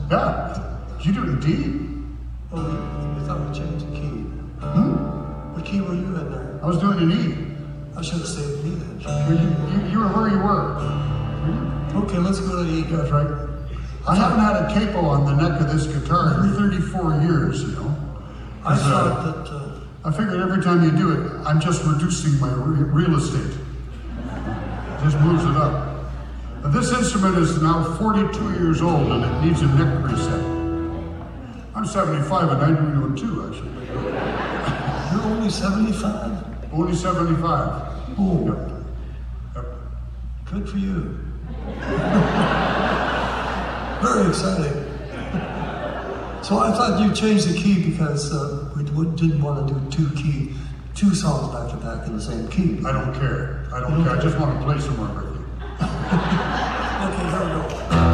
Yeah. Did you do it in D? Oh, we thought we changed the key. What key were you in there? I was doing an E. I should have stayed in E then. You were where you were. Okay, let's go to E. That's right. I haven't had a capo on the neck of this guitar in 34 years, you know. I thought that... I figured every time you do it, I'm just reducing my real estate. It just moves it up. But this instrument is now 42 years old and it needs a neck reset. I'm 75 and I'm doing one too, actually. You're only 75? Only 75. Oh, Yep. good for you. Very exciting. So I thought you changed the key because we didn't want to do two songs back to back in the same key. I don't care. I don't care. I just want to play somewhere with you. Okay, here we go.